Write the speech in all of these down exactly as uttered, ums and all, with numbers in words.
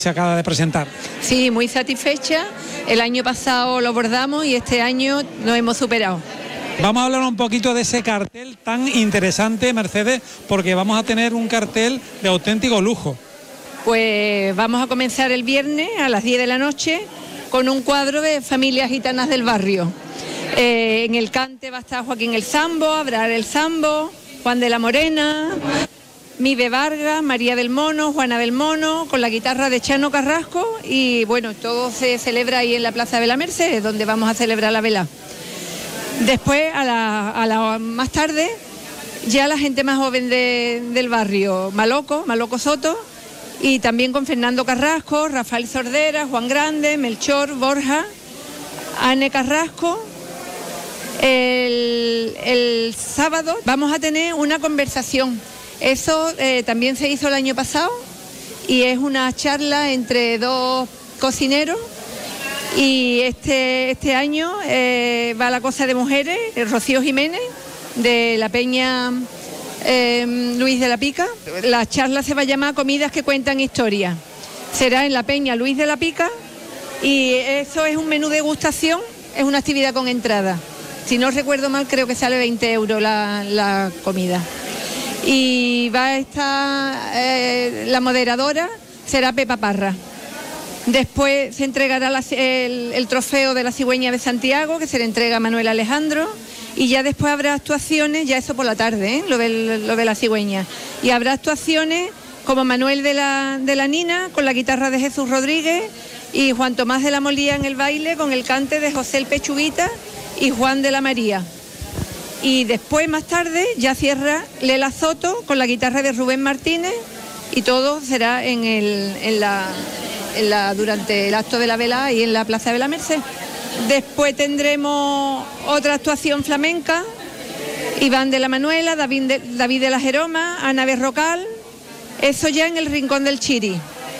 se acaba de presentar. Sí, muy satisfecha. El año pasado lo bordamos y este año nos hemos superado. Vamos a hablar un poquito de ese cartel tan interesante, Mercedes, porque vamos a tener un cartel de auténtico lujo. Pues vamos a comenzar el viernes a las diez de la noche con un cuadro de familias gitanas del barrio. Eh, en el cante va a estar Joaquín el Zambo, Abraham el Zambo, Juan de la Morena, Mibe Vargas, María del Mono, Juana del Mono, con la guitarra de Chano Carrasco, y bueno, todo se celebra ahí en la Plaza de la Merced, donde vamos a celebrar la vela. Después, a la, a la más tarde, ya la gente más joven de, del barrio, Maloco, Maloco Soto, y también con Fernando Carrasco, Rafael Sordera, Juan Grande, Melchor, Borja, Anne Carrasco. El, el sábado vamos a tener una conversación. Eso eh, también se hizo el año pasado y es una charla entre dos cocineros, y este, este año eh, va la cosa de mujeres, Rocío Jiménez, de la Peña eh, Luis de la Pica. La charla se va a llamar Comidas que cuentan historias. Será en la Peña Luis de la Pica y eso es un menú de degustación, es una actividad con entrada. Si no recuerdo mal, creo que sale veinte euros la, la comida. Y va a estar eh, la moderadora, será Pepa Parra. Después se entregará la, el, el trofeo de la cigüeña de Santiago, que se le entrega a Manuel Alejandro, y ya después habrá actuaciones, ya eso por la tarde, ¿eh? lo, del, lo de la cigüeña, y habrá actuaciones como Manuel de la, de la Nina, con la guitarra de Jesús Rodríguez, y Juan Tomás de la Molía en el baile, con el cante de José el Pechuguita y Juan de la María. Y después, más tarde, ya cierra Lela Soto con la guitarra de Rubén Martínez, y todo será en el, en la, en la, durante el acto de la vela y en la Plaza de la Merced. Después tendremos otra actuación flamenca, Iván de la Manuela, David de, David de la Jeroma, Ana Berrocal, eso ya en el Rincón del Chiri.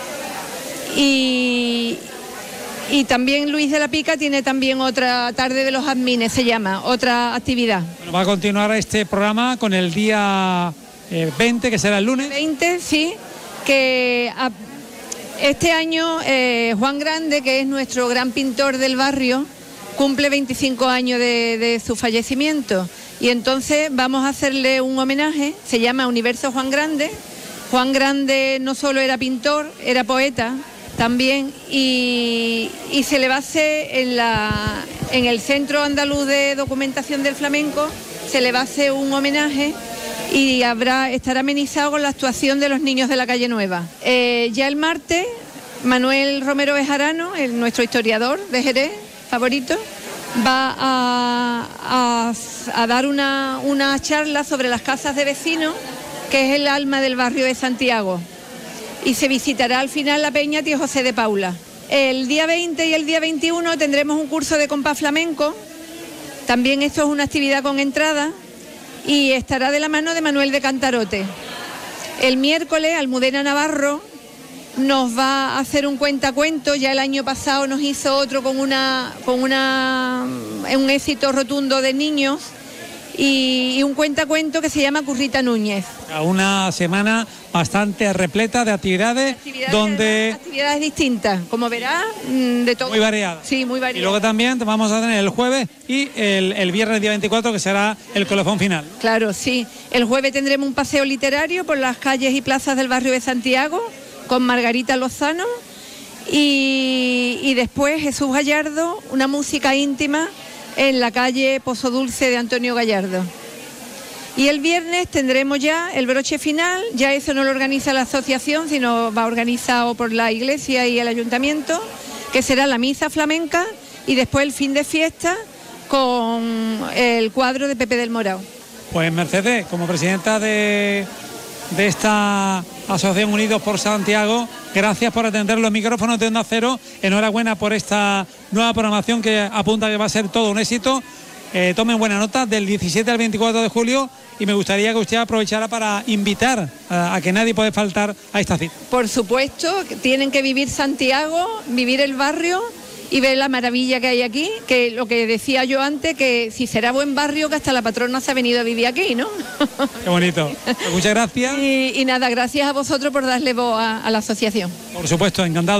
Y... Y también Luis de la Pica tiene también otra tarde de los admines, se llama, otra actividad. Bueno, va a continuar este programa con el día eh, veinte, que será el lunes. veinte, sí, que a, este año eh, Juan Grande, que es nuestro gran pintor del barrio, cumple veinticinco años de, de su fallecimiento. Y entonces vamos a hacerle un homenaje, se llama Universo Juan Grande. Juan Grande no solo era pintor, era poeta también, y, y se le va a hacer en, la, en el Centro Andaluz de Documentación del Flamenco, se le va a hacer un homenaje y habrá, estará amenizado con la actuación de los niños de la Calle Nueva. Eh, ya el martes, Manuel Romero Bejarano, el, nuestro historiador de Jerez favorito, va a, a, a dar una, una charla sobre las casas de vecinos, que es el alma del barrio de Santiago. Y se visitará al final la Peña Tío José de Paula. El día veinte y el día veintiuno tendremos un curso de compás flamenco, también esto es una actividad con entrada, y estará de la mano de Manuel de Cantarote. El miércoles Almudena Navarro nos va a hacer un cuentacuento, ya el año pasado nos hizo otro con, una, con una, un éxito rotundo de niños, y, y un cuentacuento que se llama Currita Núñez. Una semana bastante repleta de actividades, actividades donde... Actividades distintas, como verás, de todo. Muy variadas. Sí, muy variadas. Y luego también vamos a tener el jueves y el, el viernes día veinticuatro, que será el colofón final. Claro, sí. El jueves tendremos un paseo literario por las calles y plazas del barrio de Santiago, con Margarita Lozano, y, y después Jesús Gallardo, una música íntima en la calle Pozo Dulce de Antonio Gallardo. Y el viernes tendremos ya el broche final, ya eso no lo organiza la asociación, sino va organizado por la iglesia y el ayuntamiento, que será la misa flamenca y después el fin de fiesta con el cuadro de Pepe del Morao. Pues Mercedes, como presidenta de, de esta Asociación Unidos por Santiago, gracias por atender los micrófonos de Onda Cero, enhorabuena por esta nueva programación que apunta que va a ser todo un éxito. Eh, tomen buena nota del diecisiete al veinticuatro de julio, y me gustaría que usted aprovechara para invitar a, a que nadie puede faltar a esta cita. Por supuesto, tienen que vivir Santiago, vivir el barrio y ver la maravilla que hay aquí, que lo que decía yo antes, que si será buen barrio, que hasta la patrona se ha venido a vivir aquí, ¿no? Qué bonito. Pues muchas gracias. Y, y nada, gracias a vosotros por darle voz a, a la asociación. Por supuesto, encantado.